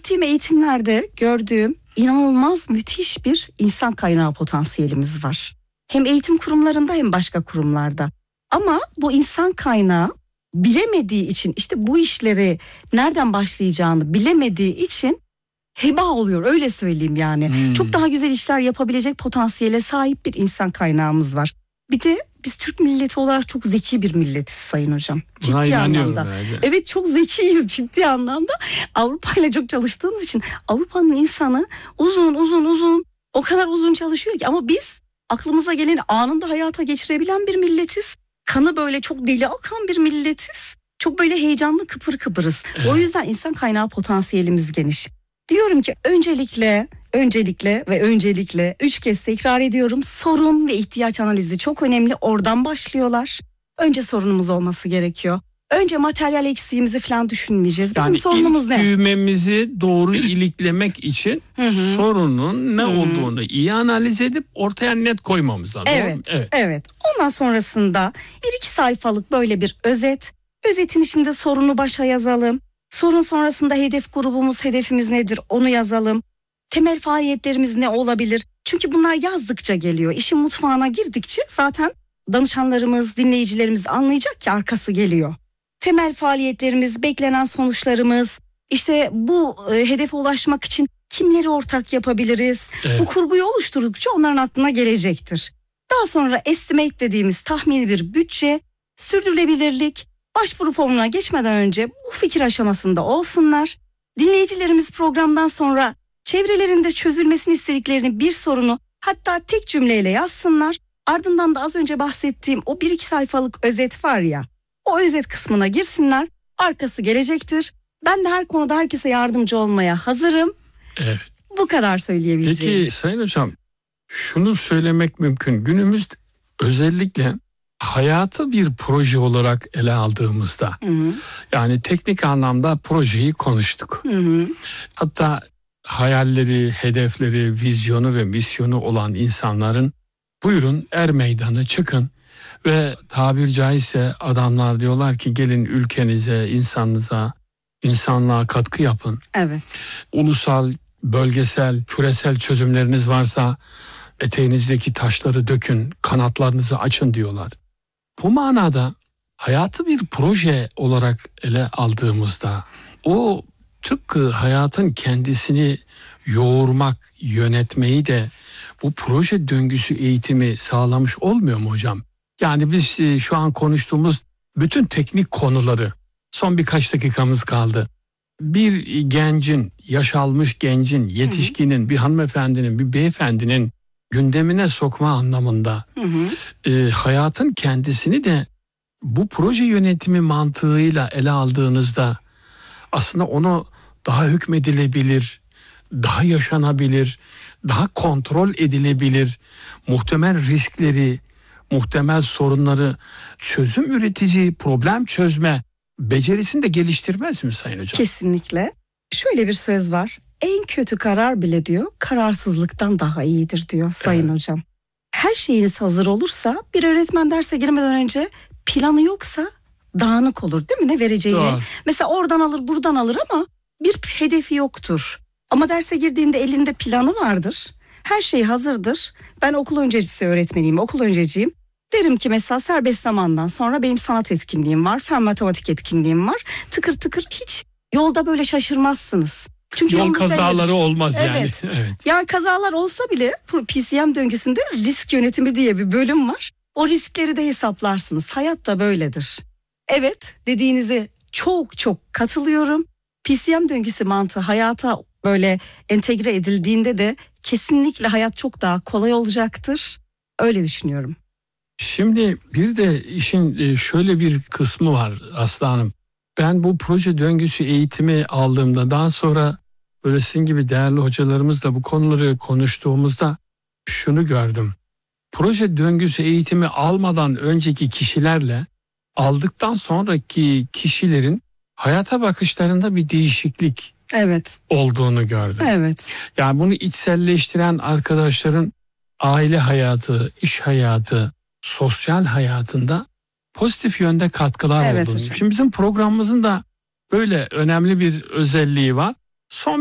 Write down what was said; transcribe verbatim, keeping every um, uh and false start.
gittiğim eğitimlerde gördüğüm inanılmaz müthiş bir insan kaynağı potansiyelimiz var. Hem eğitim kurumlarında hem başka kurumlarda. Ama bu insan kaynağı bilemediği için, işte bu işleri nereden başlayacağını bilemediği için heba oluyor, öyle söyleyeyim yani. Hmm. Çok daha güzel işler yapabilecek potansiyele sahip bir insan kaynağımız var. Bir de biz Türk milleti olarak çok zeki bir milletiz sayın hocam. Buna ciddi anlamda. Yani. Evet, çok zekiyiz ciddi anlamda. Avrupa ile çok çalıştığımız için Avrupa'nın insanı uzun uzun uzun o kadar uzun çalışıyor ki, ama biz aklımıza geleni anında hayata geçirebilen bir milletiz. Kanı böyle çok deli akan bir milletiz. Çok böyle heyecanlı, kıpır kıpırız. Evet. O yüzden insan kaynağı potansiyelimiz geniş. Diyorum ki öncelikle, öncelikle ve öncelikle üç kez tekrar ediyorum. Sorun ve ihtiyaç analizi çok önemli. Oradan başlıyorlar. Önce sorunumuz olması gerekiyor. Önce materyal eksiğimizi falan düşünmeyeceğiz. Bizim yani sorunumuz ne? Yani düğmemizi doğru iliklemek için sorunun ne Hı-hı. olduğunu iyi analiz edip ortaya net koymamız lazım. Evet, evet, evet. Ondan sonrasında bir iki sayfalık böyle bir özet. Özetin içinde sorunu başa yazalım. Sorun sonrasında hedef grubumuz, hedefimiz nedir onu yazalım. Temel faaliyetlerimiz ne olabilir? Çünkü bunlar yazdıkça geliyor. İşin mutfağına girdikçe zaten danışanlarımız, dinleyicilerimiz anlayacak ki arkası geliyor. Temel faaliyetlerimiz, beklenen sonuçlarımız, işte bu e, hedefe ulaşmak için kimleri ortak yapabiliriz? Evet. Bu kurguyu oluşturdukça onların aklına gelecektir. Daha sonra estimate dediğimiz tahmini bir bütçe, sürdürülebilirlik, başvuru formuna geçmeden önce bu fikir aşamasında olsunlar. Dinleyicilerimiz programdan sonra çevrelerinde çözülmesini istediklerini bir sorunu hatta tek cümleyle yazsınlar. Ardından da az önce bahsettiğim o bir iki sayfalık özet var ya, o özet kısmına girsinler. Arkası gelecektir. Ben de her konuda herkese yardımcı olmaya hazırım. Evet. Bu kadar söyleyebileceğim. Peki Sayın Hocam, şunu söylemek mümkün. Günümüzde özellikle hayatı bir proje olarak ele aldığımızda, hı hı. yani teknik anlamda projeyi konuştuk. Hı hı. Hatta hayalleri, hedefleri, vizyonu ve misyonu olan insanların buyurun er meydanı çıkın ve tabir caizse adamlar diyorlar ki gelin ülkenize, insanınıza, insanlığa katkı yapın. Evet. Ulusal, bölgesel, küresel çözümleriniz varsa eteğinizdeki taşları dökün, kanatlarınızı açın diyorlar. Bu manada hayatı bir proje olarak ele aldığımızda o tıpkı hayatın kendisini yoğurmak, yönetmeyi de bu proje döngüsü eğitimi sağlamış olmuyor mu hocam? Yani biz şu an konuştuğumuz bütün teknik konuları, son birkaç dakikamız kaldı. Bir gencin, yaş almış gencin, yetişkinin, bir hanımefendinin, bir beyefendinin gündemine sokma anlamında hı hı. E, hayatın kendisini de bu proje yönetimi mantığıyla ele aldığınızda aslında onu daha hükmedilebilir, daha yaşanabilir, daha kontrol edilebilir, muhtemel riskleri, muhtemel sorunları çözüm üretici, problem çözme becerisini de geliştirmez mi Sayın Hocam? Kesinlikle. Şöyle bir söz var. En kötü karar bile diyor kararsızlıktan daha iyidir diyor Sayın evet. Hocam. Her şeyiniz hazır olursa, bir öğretmen derse girmeden önce planı yoksa dağınık olur değil mi, ne vereceğini? Doğru. Mesela oradan alır buradan alır ama bir hedefi yoktur. Ama derse girdiğinde elinde planı vardır. Her şey hazırdır. Ben okul öncesi öğretmeniyim, okul önceciyim. Derim ki mesela serbest zamandan sonra benim sanat etkinliğim var, fen matematik etkinliğim var. Tıkır tıkır hiç yolda böyle şaşırmazsınız. Çünkü yol kazaları bellidir. Olmaz evet. yani. Evet. Yani kazalar olsa bile P C M döngüsünde risk yönetimi diye bir bölüm var. O riskleri de hesaplarsınız. Hayat da böyledir. Evet, dediğinize çok çok katılıyorum. P C M döngüsü mantığı hayata böyle entegre edildiğinde de kesinlikle hayat çok daha kolay olacaktır. Öyle düşünüyorum. Şimdi bir de işin şöyle bir kısmı var Aslı Hanım. Ben bu proje döngüsü eğitimi aldığımda, daha sonra böyle sizin gibi değerli hocalarımızla bu konuları konuştuğumuzda şunu gördüm. Proje döngüsü eğitimi almadan önceki kişilerle aldıktan sonraki kişilerin hayata bakışlarında bir değişiklik evet. olduğunu gördüm. Evet. Yani bunu içselleştiren arkadaşların aile hayatı, iş hayatı, sosyal hayatında pozitif yönde katkılar evet, olduğunu. Hocam. Şimdi bizim programımızın da böyle önemli bir özelliği var. Son